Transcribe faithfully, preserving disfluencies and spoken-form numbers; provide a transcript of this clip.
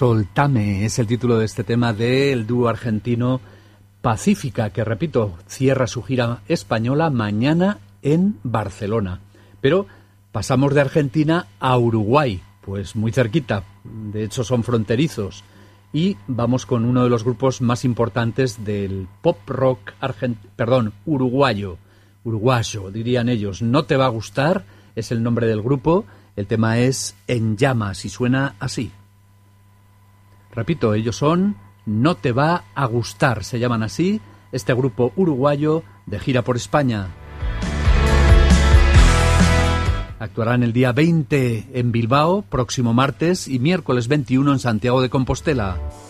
Soltame es el título de este tema del dúo argentino Pacífica, que repito, cierra su gira española mañana en Barcelona. Pero pasamos de Argentina a Uruguay, pues muy cerquita, de hecho son fronterizos. Y vamos con uno de los grupos más importantes del pop rock argent... perdón, uruguayo. Uruguayo, dirían ellos. No te va a gustar, es el nombre del grupo. El tema es En Llamas y suena así. Repito, ellos son No te va a gustar, se llaman así, este grupo uruguayo de gira por España. Actuarán el día veinte en Bilbao, próximo martes, y miércoles veintiuno en Santiago de Compostela.